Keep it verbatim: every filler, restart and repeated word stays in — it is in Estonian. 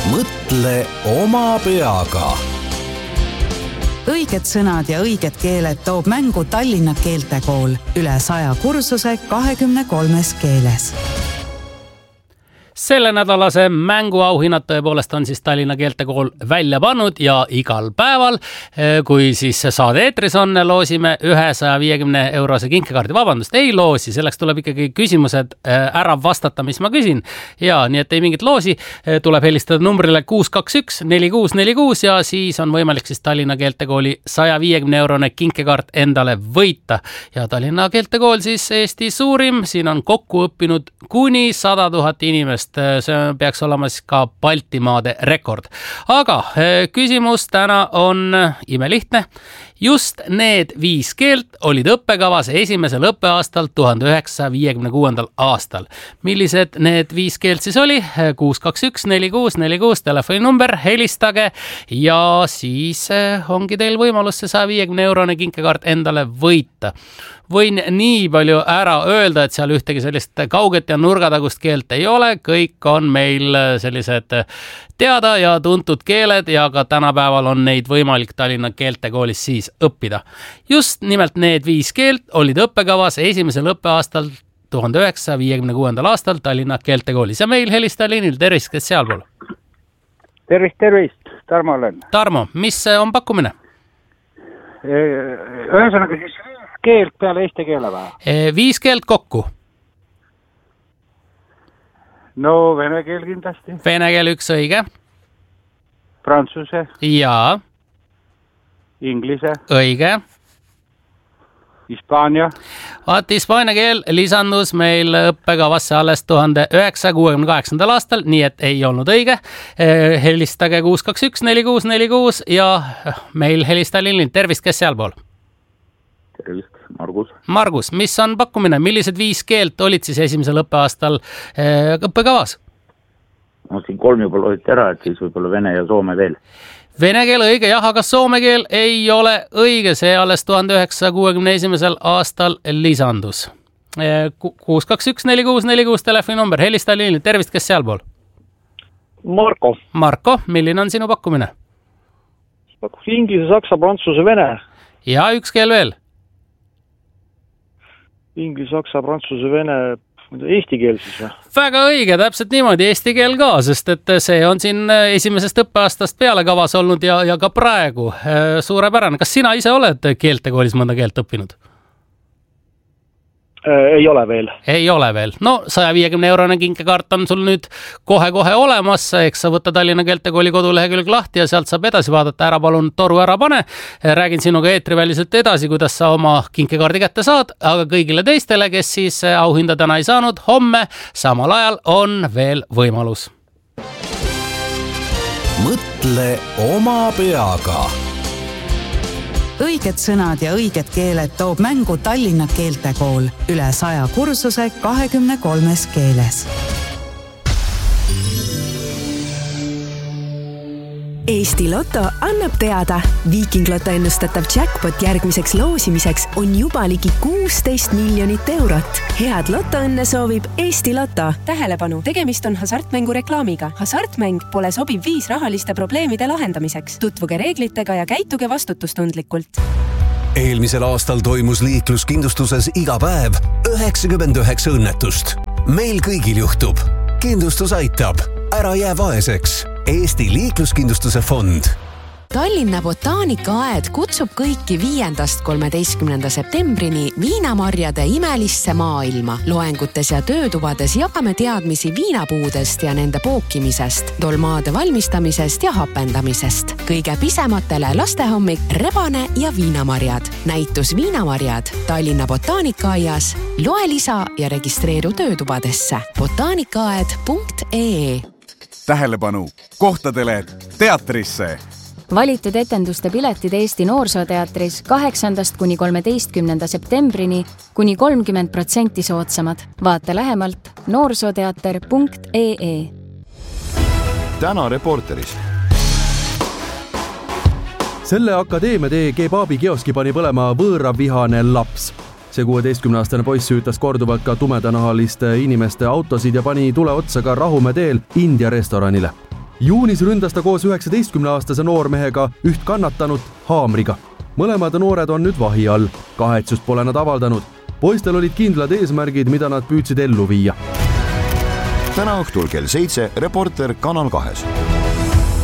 mõtle oma peaga. Õiged sõnad ja õiged keeled toob mängu Tallinna keeltekool üle saja kursuse kahekümne kolmes keeles. Selle nädalase mänguauhinnad tõepoolest on siis Tallinna keeltekool välja pannud ja igal päeval, kui siis saade eetris on, loosime ühesaja viiekümne eurose kinkekaardi. Vabandust, ei loosi, selleks tuleb ikkagi küsimused ära vastata, mis ma küsin. Ja nii, et ei mingit loosi, tuleb helistada numbrile kuus kaks üks neli kuus neli kuus ja siis on võimalik siis Tallinna keeltekooli saja viiekümne eurone kinkekaart endale võita. Ja Tallinna keeltekool siis Eesti suurim, siin on kokku õppinud kuni sada tuhat inimest. See peaks olema siis ka Baltimaade rekord. Aga küsimus täna on imelihtne. Just need viis keelt olid õppekavas esimesel õppeaastal tuhande üheksasaja viiekümne kuuendal aastal. Millised need viis keelt siis oli? kuus kaks üks neli kuus neli kuus telefoninumber, helistage ja siis ongi teil võimalus see saja viiekümne eurone kinkekaart endale võita. Võin nii palju ära öelda, et seal ühtegi sellist kauget ja nurgatagust keelt ei ole. Kõik on meil sellised teada ja tuntud keeled ja ka tänapäeval on neid võimalik Tallinna keeltekoolis siis õppida. Just nimelt need viis keelt olid õppekavas esimesel õppeaastal tuhande üheksasaja viiekümne kuuendal aastal Tallinna keeltekoolis. Ja meil helistaja liinil, tervist, kes sealpool? Tervist, tervist, Tarmo olen. Tarmo, mis on pakkumine? Ühesõnaga siis keelt peale eesti keele või? Viis keelt kokku. No vene keel kindlasti. Vene keel üks õige. Prantsuse. Jaa. Inglise. Õige. Hispaania. Vaat hispaania keel lisandus meil õppekavasse alles tuhande üheksasaja kuuekümne kaheksandal aastal, nii et ei olnud õige. Helistage kuus kaks üks neli kuus neli kuus ja meil helistaja liinil. Tervist, kes sealpool? Tervist, Margus. Margus, mis on pakkumine? Millised viis keelt olid siis esimesel õppeaastal õppekavas? No siin kolm juba loeti ära, et siis võib-olla vene ja soome veel. Vene keel õige, jah, aga soome keel ei ole õige, see alles tuhande üheksasaja kuuekümne esimesel aastal lisandus. kuus kaks üks neli kuus neli kuus telefoninumber, helistaja liinil. Tervist, kes sealpool? Marko. Marko, milline on sinu pakkumine? Inglise, saksa, prantsuse, vene. Ja üks keel veel? Inglise, saksa, prantsuse, vene, eesti keel siis või? Väga õige, täpselt niimoodi, eesti keel ka, sest et see on siin esimesest õppeaastast peale kavas olnud ja, ja ka praegu. Suurepärane. Kas sina ise oled keeltekoolis mõnda keelt õppinud? Ei ole veel. Ei ole veel. No saja viiekümne eurone kinkekaart on sul nüüd kohe-kohe olemas, eks sa võtta Tallinna keeltekooli kodulehekülg lahti ja sealt saab edasi vaadata. Ära palun toru ära pane. Räägin sinuga eetriväliselt edasi, kuidas sa oma kinkekaardi kätte saad, aga kõigile teistele, kes siis auhinda täna ei saanud, homme samal ajal on veel võimalus. Mõtle oma peaga. Õiged sõnad ja õiged keeled toob mängu Tallinna keeltekool üle saja kursuse kahekümne kolmes keeles. Eesti Lotto annab teada. Viiking Lotto ennustatav jackpot järgmiseks loosimiseks on juba ligi kuusteist miljonit eurot. Head lotoõnne soovib Eesti Lotto. Tähelepanu, tegemist on hasartmängu reklaamiga. Hasartmäng pole sobiv viis rahaliste probleemide lahendamiseks. Tutvuge reeglitega ja käituge vastutustundlikult. Eelmisel aastal toimus liikluskindlustuses iga päev üheksakümmend üheksa õnnetust. Meil kõigil juhtub. Kindlustus aitab. Ära jää vaeseks. Eesti liikluskindlustuse fond. Tallinna botaanikaaed kutsub kõiki viiendast kolmeteistkümnenda septembrini viinamarjade imelisse maailma. Loengutes ja töötubades jagame teadmisi viinapuudest ja nende pookimisest, dolmaade valmistamisest ja hapendamisest. Kõige pisematele lastehommik, rebane ja viinamarjad. Näitus viinamarjad Tallinna botaanikaaias. Loe lisa ja registreeru töötubadesse. botaanikaaed punkt ee. Tähelepanu, kohtadele teatrisse! Valitud etenduste piletid Eesti Noorsooteatris kaheksandast kuni kolmeteistkümnenda septembrini kuni kolmkümmend protsenti soodsamad. Vaata lähemalt noorsooteater punkt ee. Täna Reporteris. Selle akadeemia tee kebaabi kioski pani põlema võõravihane laps. See kuueteistkümneaastane poiss süütas korduvalt ka tumedanahaliste inimeste autosid ja pani tule otsa ka Rahumäe teel India restoranile. juunis ründas ta koos üheksateistkümneaastase noormehega üht kannatanut haamriga. Mõlemad noored on nüüd vahi all. Kahetsust pole nad avaldanud. Poistel olid kindlad eesmärgid, mida nad püüdsid ellu viia. Täna õhtul kell seitse Reporter Kanal kahes.